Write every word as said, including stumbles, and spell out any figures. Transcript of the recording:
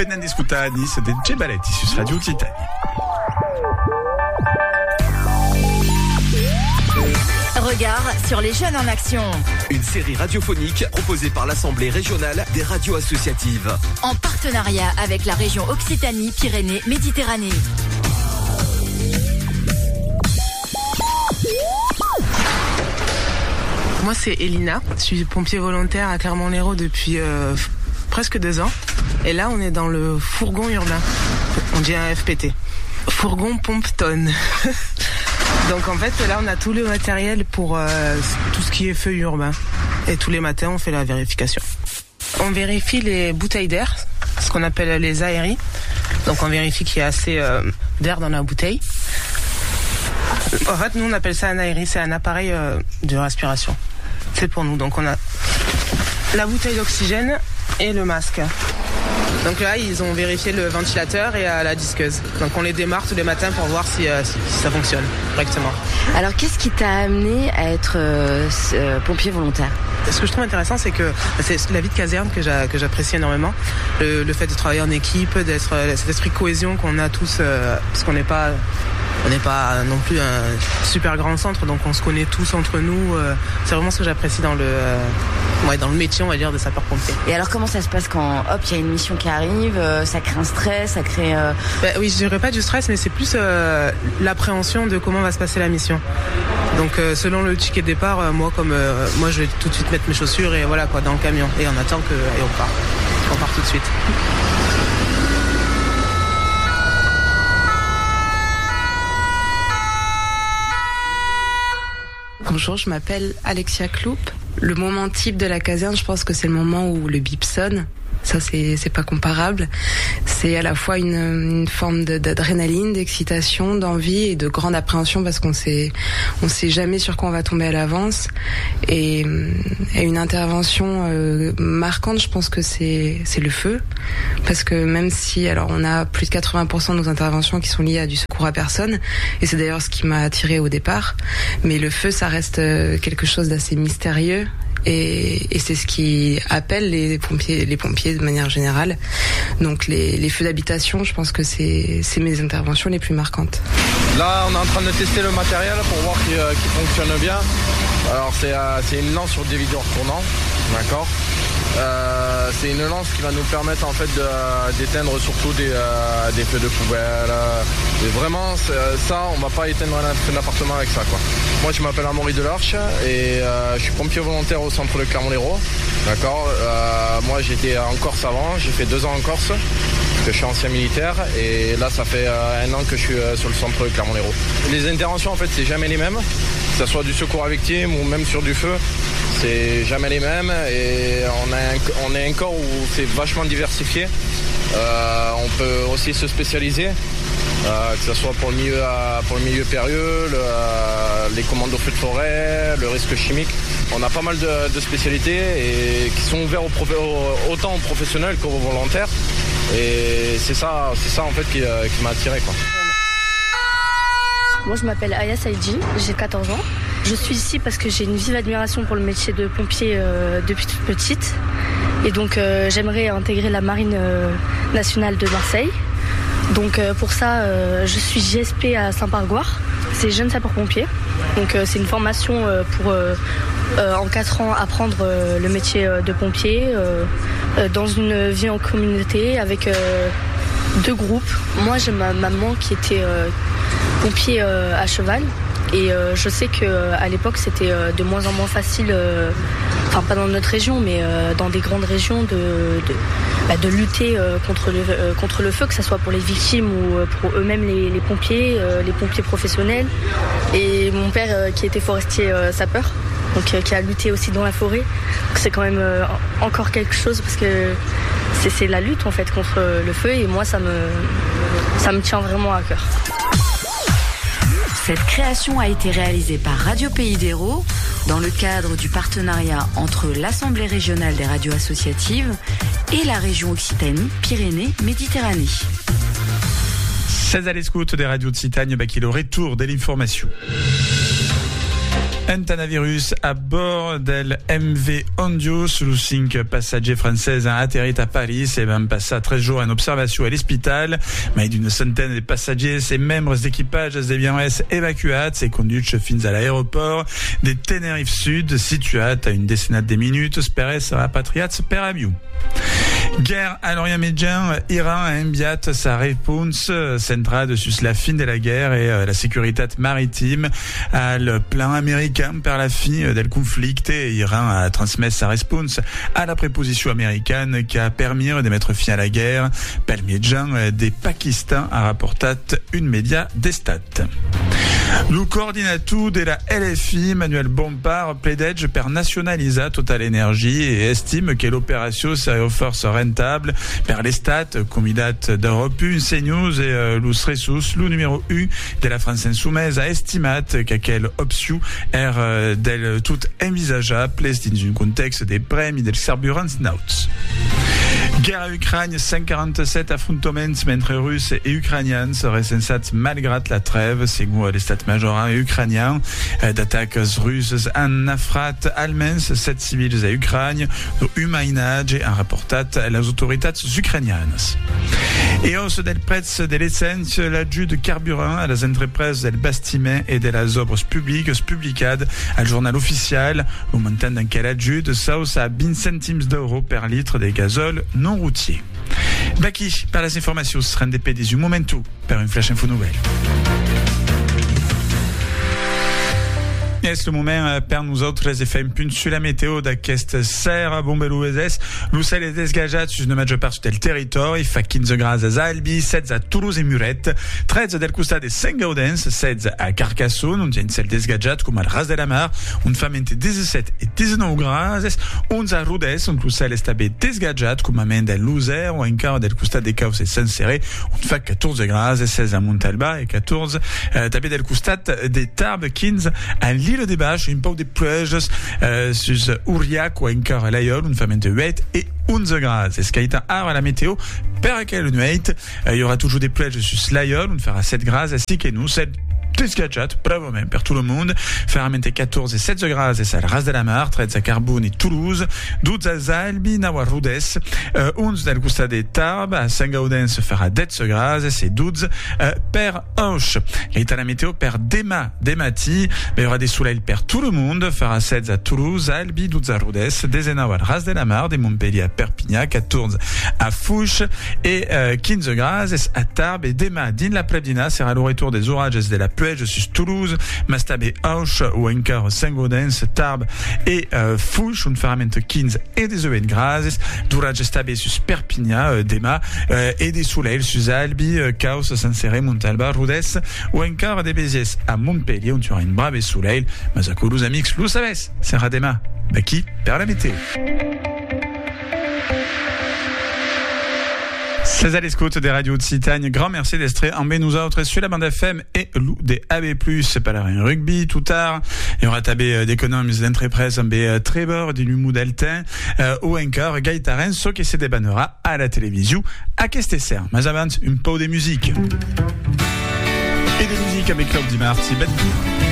appena nascuta a Nice dei Gebaletti su Radio Occitanie. Regard sur les jeunes en action. Une série radiophonique proposée par l'Assemblée régionale des radios associatives. En partenariat avec la région Occitanie-Pyrénées-Méditerranée. Moi, c'est Elina. Je suis pompier volontaire à Clermont-Lérault depuis euh, presque deux ans. Et là, on est dans le fourgon urbain. On dit un F P T. Fourgon pompe-tonne. Donc en fait, là, on a tout le matériel pour euh, tout ce qui est feu urbain. Et tous les matins, on fait la vérification. On vérifie les bouteilles d'air, ce qu'on appelle les aéries. Donc on vérifie qu'il y a assez euh, d'air dans la bouteille. En fait, nous, on appelle ça un aérie. C'est un appareil euh, de respiration. C'est pour nous. Donc on a la bouteille d'oxygène et le masque. Donc là, ils ont vérifié le ventilateur et euh, la disqueuse. Donc on les démarre tous les matins pour voir si, euh, si ça fonctionne correctement. Alors qu'est-ce qui t'a amené à être euh, euh, pompier volontaire ? Ce que je trouve intéressant, c'est que c'est la vie de caserne que, j'a, que j'apprécie énormément. Le, le fait de travailler en équipe, d'être cet esprit de cohésion qu'on a tous, euh, parce qu'on n'est pas... On n'est pas non plus un super grand centre, donc on se connaît tous entre nous. C'est vraiment ce que j'apprécie dans le, euh, ouais, dans le métier, on va dire, de sapeur-pompier. Et alors, comment ça se passe quand, hop, il y a une mission qui arrive, euh, ça crée un stress, ça crée... Euh... Bah, oui, je dirais pas du stress, mais c'est plus euh, l'appréhension de comment va se passer la mission. Donc, euh, selon le ticket de départ, euh, moi, comme euh, moi, je vais tout de suite mettre mes chaussures et voilà quoi, dans le camion. Et on attend que et on part. On part tout de suite. Bonjour, je m'appelle Alexia Kloup. Le moment type de la caserne, je pense que c'est le moment où le bip sonne. Ça, c'est, c'est pas comparable. C'est à la fois une, une forme de, d'adrénaline, d'excitation, d'envie et de grande appréhension parce qu'on sait, on sait jamais sur quoi on va tomber à l'avance. Et, et une intervention euh, marquante, je pense que c'est, c'est le feu. Parce que même si, alors on a plus de quatre-vingts pour cent de nos interventions qui sont liées à du secours à personne, et c'est d'ailleurs ce qui m'a attirée au départ, mais le feu, ça reste quelque chose d'assez mystérieux. Et, et c'est ce qui appelle les pompiers, les pompiers de manière générale. Donc les, les feux d'habitation, je pense que c'est, c'est mes interventions les plus marquantes. Là, on est en train de tester le matériel pour voir qu'il, euh, qu'il fonctionne bien. Alors c'est, euh, c'est une lance sur dévideur tournant, d'accord. Euh, c'est une lance qui va nous permettre en fait de, d'éteindre surtout des, euh, des feux de poubelle. Et vraiment, ça, on va pas éteindre un feu d'appartement avec ça, quoi. Moi, je m'appelle Amaury Delarche et euh, je suis pompier volontaire au centre de Clermont-Lérault. D'accord. Euh, moi, j'étais en Corse avant. J'ai fait deux ans en Corse parce que je suis ancien militaire et là, ça fait euh, un an que je suis euh, sur le centre de Clermont-Lérault. Les interventions, en fait, c'est jamais les mêmes. Que ce soit du secours à victime ou même sur du feu. C'est jamais les mêmes et on a un, on a un corps où c'est vachement diversifié. Euh, on peut aussi se spécialiser, euh, que ce soit pour le milieu, pour le milieu périlleux, le, les commandos feux de forêt, le risque chimique. On a pas mal de, de spécialités et qui sont ouvertes au, autant aux professionnels qu'aux volontaires. Et c'est ça, c'est ça en fait qui, qui m'a attiré, quoi. Moi, je m'appelle Aya Saïdji, j'ai quatorze ans. Je suis ici parce que j'ai une vive admiration pour le métier de pompier euh, depuis toute petite. Et donc, euh, j'aimerais intégrer la Marine euh, nationale de Marseille. Donc, euh, pour ça, euh, je suis J S P à Saint-Pargoire. C'est jeune sapeur-pompier. Donc, euh, c'est une formation euh, pour, euh, euh, en quatre ans, apprendre euh, le métier euh, de pompier euh, euh, dans une vie en communauté avec euh, deux groupes. Moi, j'ai ma maman qui était euh, pompier euh, à cheval. Et euh, je sais qu'à l'époque, c'était euh, de moins en moins facile, euh, enfin pas dans notre région, mais euh, dans des grandes régions, de, de, bah, de lutter euh, contre, le, euh, contre le feu, que ce soit pour les victimes ou euh, pour eux-mêmes les, les pompiers, euh, les pompiers professionnels. Et mon père euh, qui était forestier euh, sapeur, donc euh, qui a lutté aussi dans la forêt. Donc, c'est quand même euh, encore quelque chose parce que c'est, c'est la lutte en fait contre le feu et moi ça me, ça me tient vraiment à cœur. Cette création a été réalisée par Radio Pays d'Hérault dans le cadre du partenariat entre l'Assemblée régionale des radios associatives et la région Occitanie-Pyrénées-Méditerranée. seize à l'escoute des radios Occitanie, bah, qui est le retour de l'information. Coronavirus a bord del M V Ondius, los cinc passagers français han atterrit a Paris e van passar tres jours en observació a l'hospital. Mai d'una centaine de passagers e membres d'equipatge devian ésser evacuats e conduits fins a l'aeroport de Tenerife Sud, situat a une decenat de minutes per ésser repatriats per avió. Guerre à l'Orient Médian, Iran a enviat sa réponse centrada sus la fin de la guerre et la sécurité maritime al plan américain per la fin del conflicte. Iran a transmis sa réponse à la préposition américaine qui a permis de mettre fin à la guerre. Pel Médian de Pakistan a rapportat un média d'estat. Le coordinateur de la L F I, Manuel Bompard, plaidege per nationalitzar Total Energy et estime que l'opération serait force rentable per l'Estat, Comitat d'Europe un CNews et euh, los ressus, le numéro un de la France Insoumise a estimat qu'aquelle option est euh, del tout envisageable dins un contexte des premis dels carburants nauts. Guerre a Ucraïne, cent quarante-sept affrontaments entre Russes et Ukrainiens recensats malgrat la trêve, segons l'estat-major ukrainien. D'attaques russes han afrat almenys set civils a Ucraïne, d'humainatge han rapportat les autoritats ucraïanes. Et hausse del prez de l'essence, l'adjut de carburant à les entreprises del bastiment et de les obres publiques publicades al journal officiel. Le montant d'un quel adjut s'hausse à vingt centimes d'euros per litre de gazole non routier. D'aquí, par les informations, rendez des un momentu per un flash info nouvelle. És le moment per nosaltres de fer un punt sur la météo d'aquesta serra bombelueses. L'ocel és desgajat sus una major part del territori, fa quinze graus a Albi, setze a Toulouse i Muret, tretze del costat de Sant Gaudens, setze a Carcassonne, on hi ha un cel desgajat com al Ras de la Mar, on fa entre disset i dinou graus, onze a Rodès, on l'ocel està bé desgajat com a ment del Luzer, o encara del costat de Caus i Sant Seré, on fa catorze graus, seize a Montalba i catorze, eh, també del costat de Tarbes, quinze a l'île de Baix, un peu de pluges euh, sus Aurillac ou encore l'Aïol, on fa vingt-huit et onze graus. Est-ce qu'il y a un à la météo? Per aquelle nuit, il y aura toujours des pluges sus l'Aïol, on fera sept graus, ainsi que nous, sept desgajat, bravament per tout le monde. Farà quatorze et setze graus et al Ras de la Mar, tretze a Carbone et Toulouse, douze a Albi, nau a Rodès, euh, onze del costat de Tarbes, a Sant Gaudens farà dotze graus et douze euh, per Auch. Il y a la météo per demà, demati, il y aura des soleils per tout le monde, farà setze a Toulouse, a Albi, douze a Rodès, dezenau al Ras de la Mar, de Montpellier a Perpinyà, catorze a Fouche et euh, quinze graus a Tarbes. Et demà, din l'après-dina, sera le retour des orages de la pluie sus Toulouse, Mastabé, Auch ou encore Sant Gaudens, Tarbes et euh, Fouche, on fera quinze et dix-huit graus, d'orage stabé sus Perpinyà, euh, demà, euh, et des soleils sus Albi, euh, Caus, Sant Seré, Montalba, Rodès ou encore des béziers à Montpellier, on aura une brave soleil, mais à Toulouse, amix, lo sabes, sera demà, d'aquí, per la météo. C'est à l'escoute des radios de Citagne. Grand merci d'être en B nous autres sur la bande F M et loup des A B plus. Pas la rugby, tout tard. Il y aura tabé d'économies d'entreprise en B Trébor, du Lumou d'Altin, euh, ou encore Gaïtaren, ce qui se débanera à la télévision à Questesser. Mais avant, une pause de musique. Et des musiques avec Claude Dimarti.